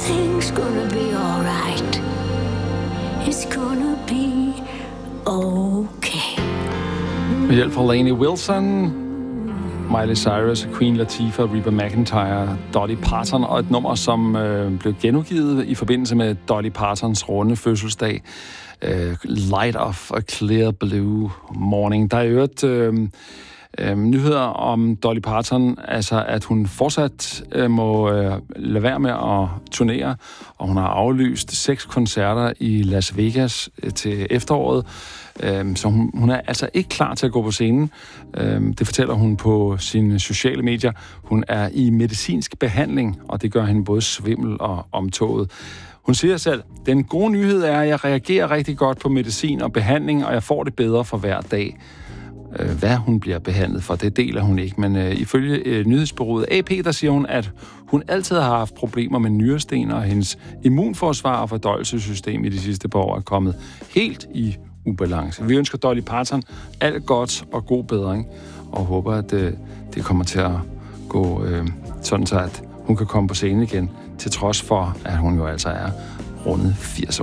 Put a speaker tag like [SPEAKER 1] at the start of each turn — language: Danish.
[SPEAKER 1] everything's gonna be alright. It's gonna be okay.
[SPEAKER 2] Med hjælp fra Lainey Wilson, Miley Cyrus, Queen Latifah, Reba McEntire, Dolly Parton og et nummer, som blev genudgivet i forbindelse med Dolly Partons runde fødselsdag. Light of a Clear Blue Morning. Der er jo nyheder om Dolly Parton, altså at hun fortsat må lade være med at turnere, og hun har aflyst 6 koncerter i Las Vegas til efteråret. Så hun er altså ikke klar til at gå på scenen. Det fortæller hun på sine sociale medier. Hun er i medicinsk behandling, og det gør hende både svimmel og omtoget. Hun siger selv, den gode nyhed er, at jeg reagerer rigtig godt på medicin og behandling, og jeg får det bedre for hver dag. Hvad hun bliver behandlet for, det deler hun ikke. Men ifølge nyhedsbureauet AP, der siger hun, at hun altid har haft problemer med nyresten, og hendes immunforsvar og fordøjelsessystem i de sidste par år er kommet helt i ubalance. Vi ønsker Dolly Parton alt godt og god bedring, og håber, at det kommer til at gå sådan så, at hun kan komme på scenen igen, til trods for, at hun jo altså er rundet 80 år.